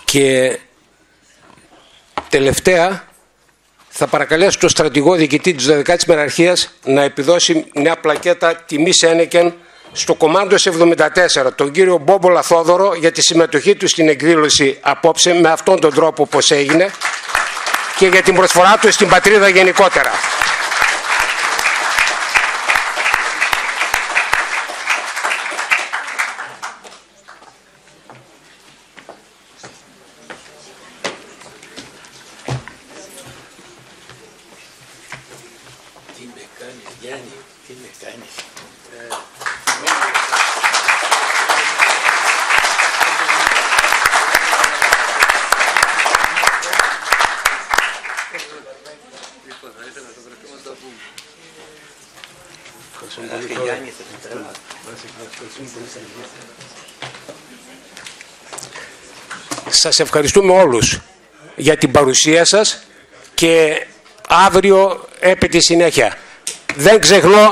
Και τελευταία θα παρακαλέσω τον στρατηγό διοικητή της 12ης Μεραρχίας να επιδώσει μια πλακέτα τιμής Ένεκεν στο Κομάντος 74, τον κύριο Μπόμπολα Θόδωρο, για τη συμμετοχή του στην εκδήλωση απόψε με αυτόν τον τρόπο όπως έγινε και για την προσφορά του στην πατρίδα γενικότερα. Σας ευχαριστούμε όλους για την παρουσία σας και αύριο έπειτη συνέχεια. Δεν ξεχνώ